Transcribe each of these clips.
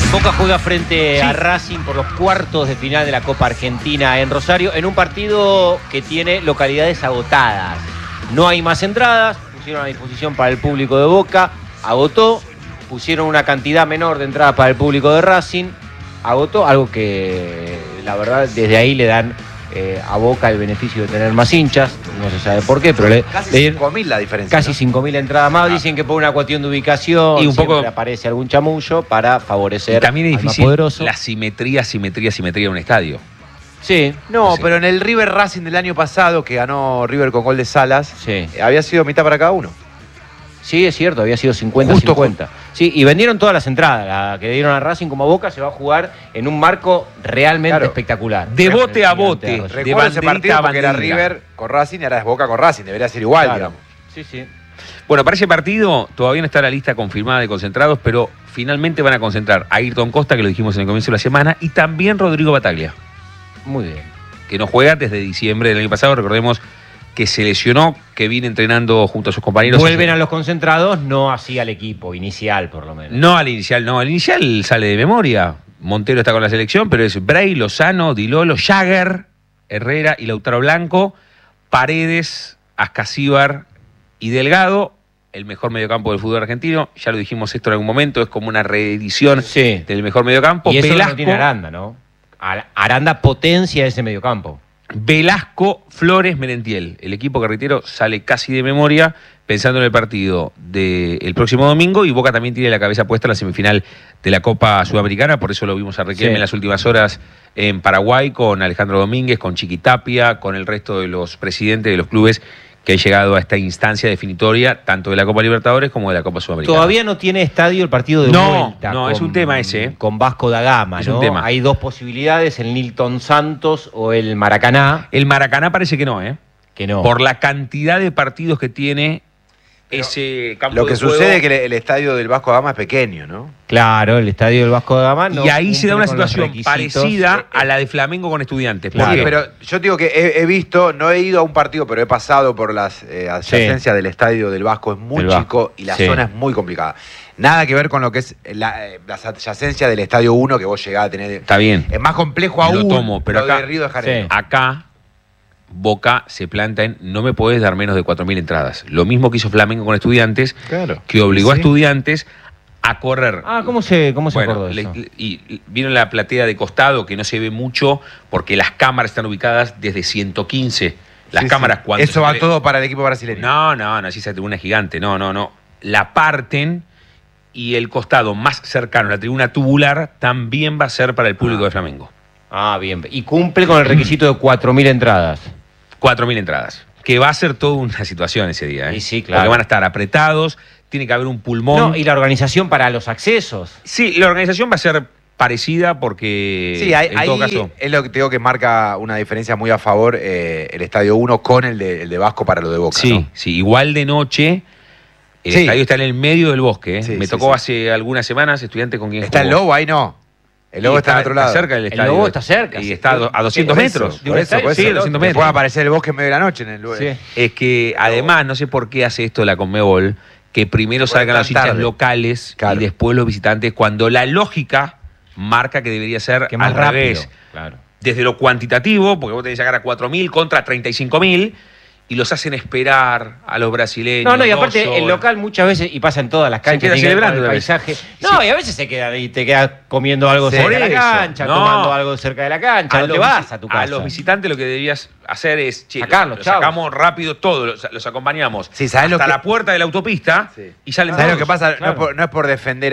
Boca juega frente a Racing por los cuartos de final de la Copa Argentina en Rosario, en un partido que tiene localidades agotadas. No hay más entradas, pusieron a disposición para el público de Boca, agotó, pusieron una cantidad menor de entradas para el público de Racing, agotó, algo que la verdad desde ahí le dan a Boca el beneficio de tener más hinchas, no se sabe por qué, pero casi 5.000 la diferencia. Casi 5.000 entradas más, dicen que por una cuestión de ubicación, y un poco aparece algún chamullo para favorecer también es al más difícil poderoso. la simetría de un estadio. Sí. No, Sí. pero en el River Racing del año pasado, que ganó River con gol de Salas, Sí. había sido mitad para cada uno. Sí, es cierto, había sido 50-50. Sí, y vendieron todas las entradas. La que dieron a Racing como a Boca se va a jugar en un marco realmente espectacular. De bote a bote. De Recuerdo ese partido porque era banderita. River con Racing y ahora es Boca con Racing. Debería ser igual, Claro. digamos. Sí, sí. Bueno, para ese partido todavía no está la lista confirmada de concentrados, pero finalmente van a concentrar a Ayrton Costa, que lo dijimos en el comienzo de la semana, y también Rodrigo Bataglia, Muy bien. que no juega desde diciembre del año pasado. Recordemos que se lesionó, que viene entrenando junto a sus compañeros. Vuelven a los concentrados, no así al equipo inicial, por lo menos. No al inicial, no. Al inicial sale de memoria. Montero está con la selección, pero es Bray, Lozano, Di Lolo, Jagger, Herrera y Lautaro Blanco, Paredes, Ascasíbar y Delgado, el mejor mediocampo del fútbol argentino. Ya lo dijimos esto en algún momento, es como una reedición Sí. del mejor mediocampo. Y eso Velasco, no tiene Aranda, ¿no? Aranda potencia ese mediocampo. Velasco, Flores, Merentiel. El equipo carretero sale casi de memoria pensando en el partido del próximo domingo, y Boca también tiene la cabeza puesta en la semifinal de la Copa Sudamericana. Por eso lo vimos a Riquelme en las últimas horas en Paraguay con Alejandro Domínguez, con Chiqui Tapia, con el resto de los presidentes de los clubes que han llegado a esta instancia definitoria, tanto de la Copa Libertadores como de la Copa Sudamericana. Todavía no tiene estadio el partido de vuelta. No, es un tema ese, ¿eh? Con Vasco da Gama, Es ¿no? un tema. Hay dos posibilidades, el Nilton Santos o el Maracaná, El Maracaná parece que no, ¿eh? que no. Por la cantidad de partidos que tiene ese campo Lo que de juego. sucede es que el estadio del Vasco da Gama es pequeño, ¿no? Claro, el estadio del Vasco da Gama no y ahí se da una cumple con los situación requisitos. parecida a la de Flamengo con Estudiantes. Claro. Porque Pero yo digo que he visto, no he ido a un partido, pero he pasado por las adyacencias del estadio del Vasco, es muy Del Vasco. chico y la Sí. zona es muy complicada. Nada que ver con lo que es las adyacencias del estadio 1 que vos llegás a tener. está bien. Es más complejo Lo aún tomo, pero lo acá- de Río de Janeiro. Sí. Acá Boca se planta en no me podés dar menos de 4.000 entradas. Lo mismo que hizo Flamengo con Estudiantes, Claro. que obligó a Sí. Estudiantes a correr. Ah, ¿cómo se Bueno, acordó de eso? y vieron la platea de costado, que no se ve mucho porque las cámaras están ubicadas desde 115. Las Sí, cámaras sí. cuando Eso se va ve- todo para el equipo brasileño. No, así esa tribuna es gigante. No. La parten y el costado más cercano, la tribuna tubular, también va a ser para el público de Flamengo. Ah, bien. Y cumple con el requisito de 4.000 entradas. 4.000 entradas. Que va a ser toda una situación ese día, ¿eh? Y sí, claro. Porque van a estar apretados, tiene que haber un pulmón. No, y la organización para los accesos. Sí, la organización va a ser parecida porque Sí, en todo ahí caso. es lo que te digo que marca una diferencia muy a favor el estadio 1 con el de Vasco para lo de Boca. Sí, ¿no? sí, igual de noche. El Sí. estadio está en el medio del bosque, ¿eh? Sí, Me sí, tocó sí. hace algunas semanas estudiante con quien Está el jugó. Lobo ahí, no. El Lobo Y está en otro lado. cerca del El estadio. Lobo está cerca, Y sí. está a 200 Por eso, metros. de un por estadio, eso. sí, 200 metros. Puede aparecer el bosque en medio de la noche en el lugar. Sí. Es que además, no sé por qué hace esto la Conmebol, que primero Porque salgan tan los hinchas tarde. locales Claro. y después los visitantes, cuando la lógica marca que debería ser Que más al rápido. revés. Claro. Desde lo cuantitativo, porque vos tenés que llegar a 4.000 contra 35.000, y los hacen esperar a los brasileños. No, y aparte 2 el horas. local muchas veces, y pasa en todas las canchas, queda tiene que ver con celebrando el a veces. paisaje. No, y a veces se queda y te quedas comiendo algo Sí. cerca de la Por eso. cancha, No. tomando algo cerca de la cancha, no te vas a tu casa. A los visitantes lo que debías hacer es, che, Sacarlos, los chavos. sacamos rápido todos, los acompañamos Sí, ¿sabés hasta lo que- la puerta de la autopista Sí. y salen ¿Sabes todos. lo que pasa? Claro. No es por defender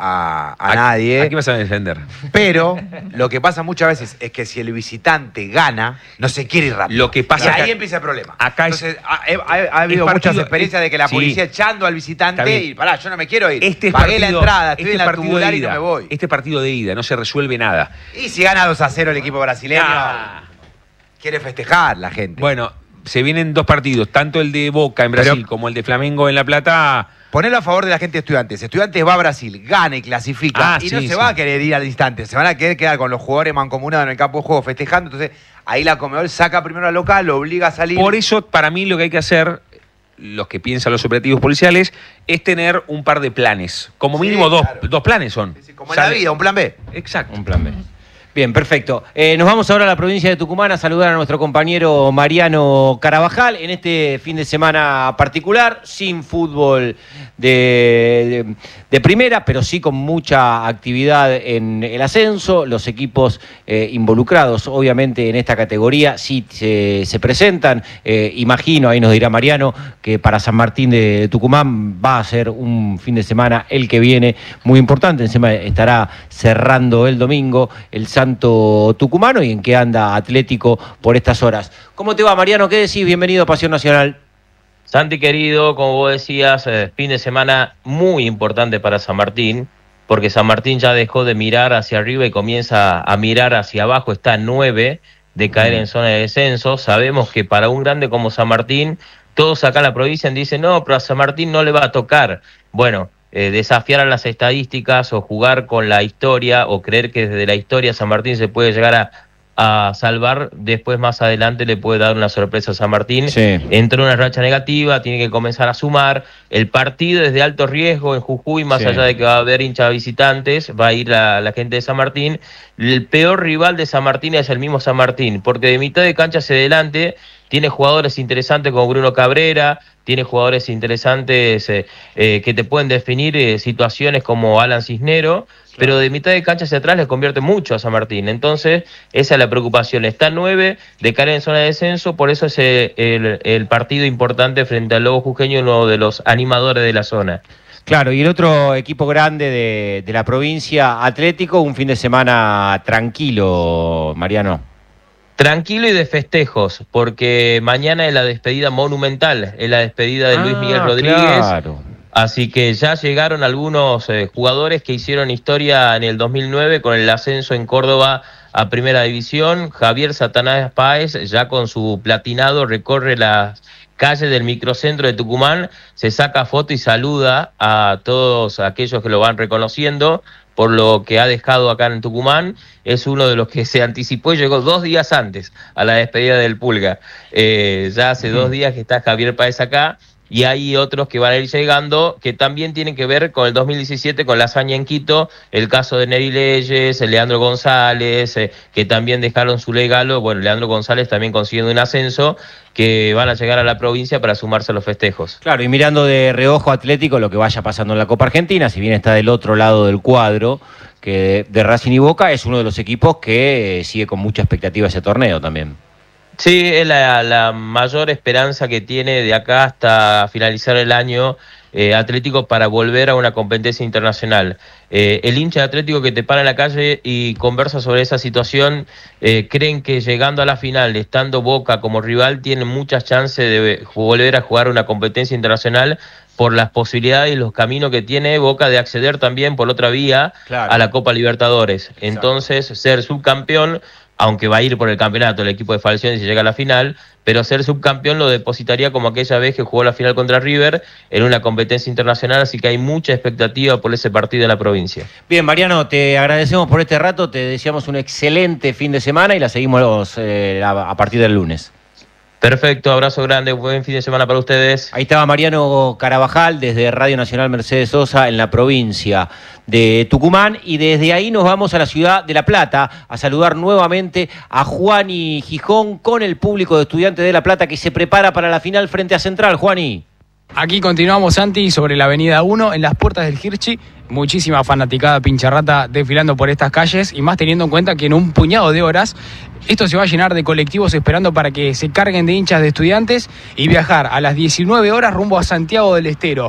a nadie. Aquí vas a defender. Pero lo que pasa muchas veces es que si el visitante gana, no se quiere ir rápido. Lo que pasa y es que ahí empieza el problema. acá es- Entonces, ha habido es partido- muchas experiencias de que la sí. policía echando al visitante Está bien. y pará, yo no me quiero ir. Este es Pagué la partido- entrada, estoy este en la partido tubular de y no ida. me voy. Este partido de ida, no se resuelve nada. Y si gana 2-0 el equipo brasileño, Ah. quiere festejar la gente. Bueno, se vienen dos partidos, tanto el de Boca en Brasil Pero- como el de Flamengo en La Plata. Ponelo a favor de la gente de Estudiantes. Estudiantes va a Brasil, gana y clasifica. Ah, y no sí, se sí. va a querer ir al instante. Se van a querer quedar con los jugadores mancomunados en el campo de juego festejando. Entonces, ahí la Conmebol saca primero al local, lo obliga a salir. Por eso, para mí, lo que hay que hacer los que piensan los operativos policiales, es tener un par de planes. Como mínimo dos planes son. Sí, como en la vida, un plan B. Exacto. Un plan B. Bien, perfecto. Nos vamos ahora a la provincia de Tucumán a saludar a nuestro compañero Mariano Carabajal en este fin de semana particular, sin fútbol de primera, pero sí con mucha actividad en el ascenso. Los equipos involucrados, obviamente, en esta categoría sí se presentan. Imagino, ahí nos dirá Mariano, que para San Martín de Tucumán va a ser un fin de semana el que viene muy importante. Encima estará cerrando el domingo el Santo Tucumano y en qué anda Atlético por estas horas. ¿Cómo te va, Mariano? ¿Qué decís? Bienvenido a Pasión Nacional. Santi querido, como vos decías, fin de semana muy importante para San Martín, porque San Martín ya dejó de mirar hacia arriba y comienza a mirar hacia abajo, está a 9 de caer en zona de descenso. Sabemos que para un grande como San Martín, todos acá en la provincia dicen, no, pero a San Martín no le va a tocar. Bueno, desafiar a las estadísticas o jugar con la historia o creer que desde la historia San Martín se puede llegar a salvar, después más adelante le puede dar una sorpresa a San Martín. Sí. Entró en una racha negativa, tiene que comenzar a sumar. El partido es de alto riesgo en Jujuy, más allá de que va a haber hinchas visitantes, va a ir la gente de San Martín. El peor rival de San Martín es el mismo San Martín, porque de mitad de cancha hacia adelante tiene jugadores interesantes como Bruno Cabrera, tiene jugadores interesantes que te pueden definir situaciones como Alan Cisnero, pero de mitad de cancha hacia atrás les convierte mucho a San Martín. Entonces, esa es la preocupación. Está 9 de caer en zona de descenso, por eso es el partido importante frente al Lobo Jujeño, uno de los animadores de la zona. Claro, y el otro equipo grande de la provincia, Atlético, un fin de semana tranquilo, Mariano. Tranquilo y de festejos, porque mañana es la despedida monumental, es la despedida de Luis Miguel Rodríguez. Claro. Así que ya llegaron algunos jugadores que hicieron historia en el 2009 con el ascenso en Córdoba a Primera División. Javier Satanás Páez, ya con su platinado, recorre las calles del microcentro de Tucumán, se saca foto y saluda a todos aquellos que lo van reconociendo por lo que ha dejado acá en Tucumán. Es uno de los que se anticipó y llegó 2 días antes a la despedida del Pulga. Ya hace 2 días que está Javier Páez acá, y hay otros que van a ir llegando que también tienen que ver con el 2017, con la hazaña en Quito, el caso de Neri Leyes, Leandro González, que también dejaron su legado. Bueno, Leandro González también consiguiendo un ascenso, que van a llegar a la provincia para sumarse a los festejos. Claro, y mirando de reojo Atlético lo que vaya pasando en la Copa Argentina, si bien está del otro lado del cuadro, que de Racing y Boca, es uno de los equipos que sigue con mucha expectativa ese torneo también. Sí, es la mayor esperanza que tiene de acá hasta finalizar el año Atlético para volver a una competencia internacional. El hincha de Atlético que te para en la calle y conversa sobre esa situación, creen que llegando a la final, estando Boca como rival, tienen muchas chances de volver a jugar una competencia internacional por las posibilidades y los caminos que tiene Boca de acceder también por otra vía a la Copa Libertadores. Entonces, ser subcampeón, aunque va a ir por el campeonato el equipo de Falcioni si llega a la final, pero ser subcampeón lo depositaría como aquella vez que jugó la final contra River en una competencia internacional, así que hay mucha expectativa por ese partido en la provincia. Bien, Mariano, te agradecemos por este rato, te deseamos un excelente fin de semana y la seguimos a partir del lunes. Perfecto, abrazo grande, buen fin de semana para ustedes. Ahí estaba Mariano Carabajal desde Radio Nacional Mercedes Sosa en la provincia de Tucumán, y desde ahí nos vamos a la ciudad de La Plata a saludar nuevamente a Juani Gijón con el público de Estudiantes de La Plata que se prepara para la final frente a Central. Juani. Aquí continuamos, Santi, sobre la avenida 1, en las puertas del Hirschi. Muchísima fanaticada pincharrata desfilando por estas calles, y más teniendo en cuenta que en un puñado de horas esto se va a llenar de colectivos esperando para que se carguen de hinchas de Estudiantes y viajar a las 19 horas rumbo a Santiago del Estero.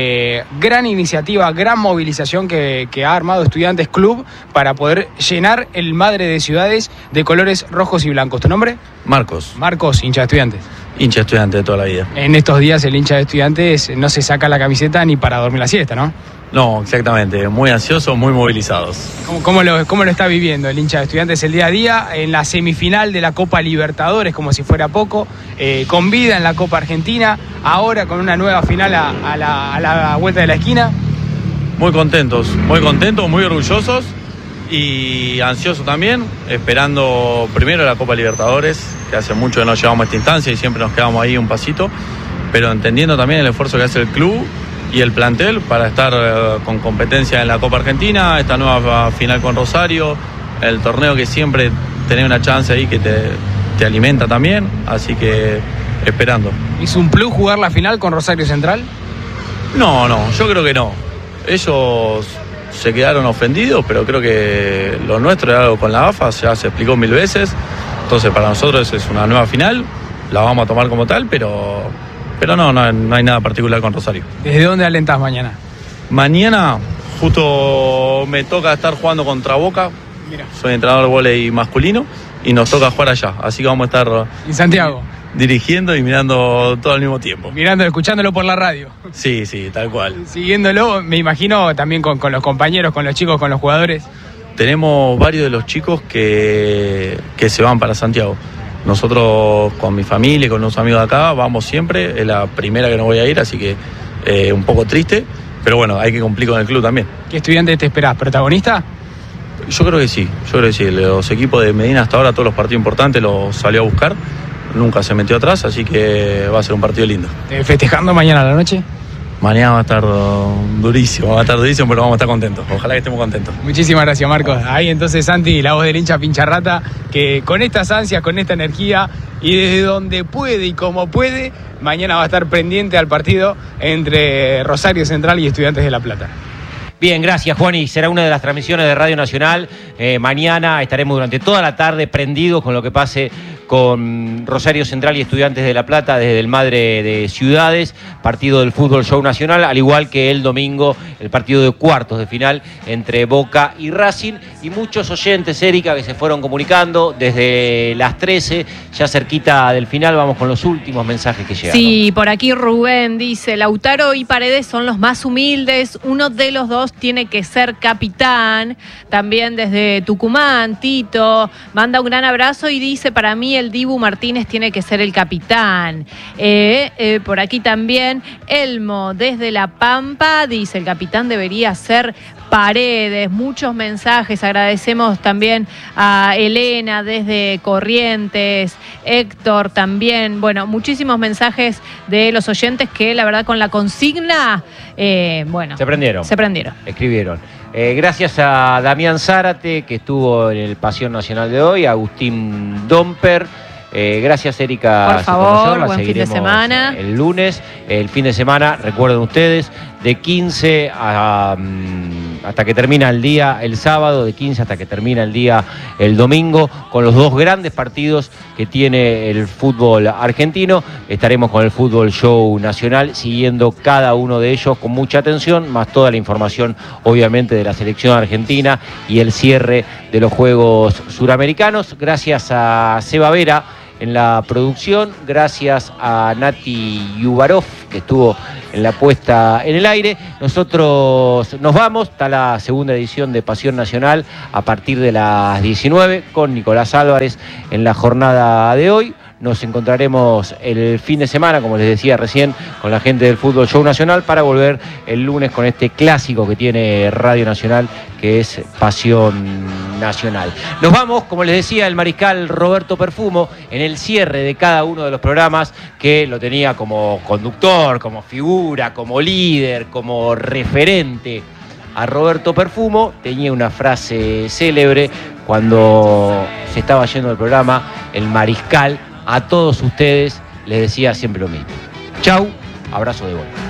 Gran iniciativa, gran movilización que ha armado Estudiantes Club para poder llenar el Madre de Ciudades de colores rojos y blancos. ¿Tu nombre? Marcos. Marcos, hincha de Estudiantes. Hincha estudiante de toda la vida. En estos días el hincha de Estudiantes no se saca la camiseta ni para dormir la siesta, ¿no? No, exactamente. Muy ansiosos, muy movilizados. ¿Cómo lo está viviendo el hincha de Estudiantes el día a día en la semifinal de la Copa Libertadores, como si fuera poco, con vida en la Copa Argentina, ahora con una nueva final a la vuelta de la esquina? Muy contentos, muy orgullosos y ansiosos también, esperando primero la Copa Libertadores, que hace mucho que no llegamos a esta instancia y siempre nos quedamos ahí un pasito. pero entendiendo también el esfuerzo que hace el club y el plantel para estar con competencia en la Copa Argentina, esta nueva final con Rosario, el torneo que siempre tenés una chance ahí que te alimenta también, así que esperando. ¿Es un plus jugar la final con Rosario Central? No, yo creo que no. Ellos se quedaron ofendidos, pero creo que lo nuestro era algo con la AFA, ya se explicó 1000 veces, entonces para nosotros es una nueva final, la vamos a tomar como tal, pero no hay nada particular con Rosario. ¿Desde dónde alentás mañana? Mañana justo me toca estar jugando contra Boca. Mira. Soy entrenador de vóley masculino y nos toca jugar allá, así que vamos a estar en Santiago, dirigiendo y mirando todo al mismo tiempo. Escuchándolo por la radio. Sí, tal cual. Siguiéndolo, me imagino también con los compañeros, con los chicos, con los jugadores. Tenemos varios de los chicos que se van para Santiago. Nosotros con mi familia y con los amigos de acá vamos siempre, es la primera que no voy a ir, así que un poco triste, pero bueno, hay que cumplir con el club también. ¿Qué estudiante te esperás? ¿Protagonista? Yo creo que sí. Los equipos de Medina hasta ahora, todos los partidos importantes los salió a buscar, nunca se metió atrás, así que va a ser un partido lindo. ¿Festejando mañana a la noche? Mañana va a estar durísimo, pero vamos a estar contentos. Ojalá que estemos contentos. Muchísimas gracias, Marcos. Ahí entonces Santi, la voz del hincha Pincharrata, que con estas ansias, con esta energía y desde donde puede y como puede, mañana va a estar pendiente al partido entre Rosario Central y Estudiantes de La Plata. Bien, gracias, Juani. Será una de las transmisiones de Radio Nacional. Mañana estaremos durante toda la tarde prendidos con lo que pase con Rosario Central y Estudiantes de La Plata desde el Madre de Ciudades, partido del Fútbol Show Nacional, al igual que el domingo el partido de cuartos de final entre Boca y Racing, y muchos oyentes, Erika, que se fueron comunicando desde las 13, ya cerquita del final. Vamos con los últimos mensajes que llegaron. Sí, por aquí Rubén dice: Lautaro y Paredes son los más humildes, uno de los dos tiene que ser capitán. También desde Tucumán, Tito manda un gran abrazo y dice: para mí el Dibu Martínez tiene que ser el capitán. Por aquí también Elmo desde La Pampa dice: el capitán debería ser Paredes. Muchos mensajes, agradecemos también a Elena desde Corrientes, Héctor también, bueno, muchísimos mensajes de los oyentes que la verdad con la consigna, se prendieron. Escribieron. Gracias a Damián Zárate, que estuvo en el Pasión Nacional de hoy, a Agustín Domper. Gracias, Erika. Por favor, buen fin de semana. El lunes, el fin de semana, recuerden ustedes, de 15 hasta que termina el día el sábado, de 15 hasta que termina el día el domingo, con los dos grandes partidos que tiene el fútbol argentino. Estaremos con el Fútbol Show Nacional, siguiendo cada uno de ellos con mucha atención, más toda la información, obviamente, de la selección argentina y el cierre de los Juegos Suramericanos. Gracias a Seba Vera en la producción, gracias a Nati Yubarov, que estuvo en la puesta en el aire. Nosotros nos vamos, está la segunda edición de Pasión Nacional a partir de las 19 con Nicolás Álvarez en la jornada de hoy. Nos encontraremos el fin de semana, como les decía recién, con la gente del Fútbol Show Nacional para volver el lunes con este clásico que tiene Radio Nacional, que es Pasión Nacional. Nos vamos, como les decía, el mariscal Roberto Perfumo en el cierre de cada uno de los programas, que lo tenía como conductor, como figura, como líder, como referente. A Roberto Perfumo tenía una frase célebre cuando se estaba yendo del programa, el mariscal a todos ustedes les decía siempre lo mismo: chau, abrazo de gol.